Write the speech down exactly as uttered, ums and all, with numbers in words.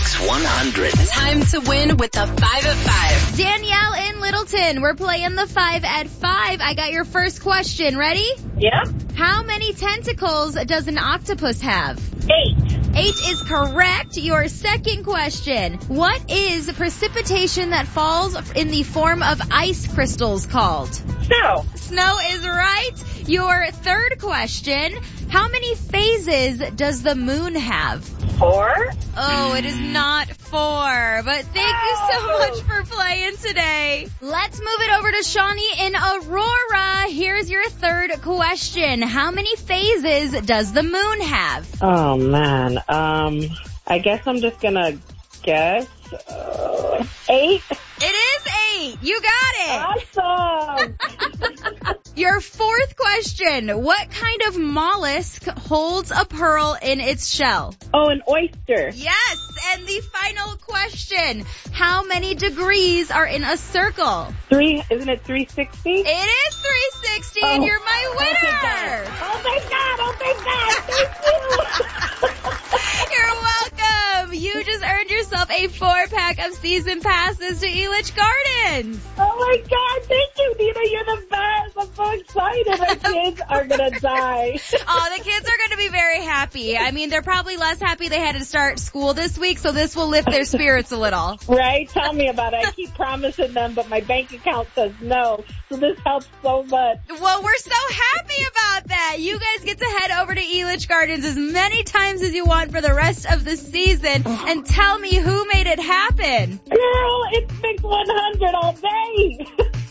Mix one hundred. Time to win with the five at five. Danielle in Littleton, we're playing the five at five. I got your first question. Ready? Yeah. How many tentacles does an octopus have? Eight. Eight is correct. Your second question. What is precipitation that falls in the form of ice crystals called? Snow. Snow is right. Your third question. How many phases does the moon have? Four. Oh, it is not four. But thank you so much for playing today. Let's move it over to Shawnee in Aurora. Here's your third question. How many phases does the moon have? Oh, man. Um, I guess I'm just going to guess. Uh, eight. It is eight. You got it. Awesome. Your fourth question. What kind of mollusk holds a pearl in its shell? Oh, an oyster. Yes. And the final question. How many degrees are in a circle? Three, isn't it three sixty? It is three sixty, Oh. and you're my winner. Oh, thank God. Oh, thank God. Thank you. You're welcome. You just earned yourself a four-pack of season passes to Elitch Gardens. Oh, my God. Thank you, Nina. You're the best. I'm so excited. My kids are going to die. Oh, the kids are going to be very happy. I mean, they're probably less happy they had to start school this week, so this will lift their spirits a little. Right? Tell me about it. I keep promising them, but my bank account says no. So this helps so much. Well, we're so happy about that. You guys get to head over to Elitch Gardens as many times as you want for the rest of the season and tell me who made it happen. Girl, it's Mix one hundred all day.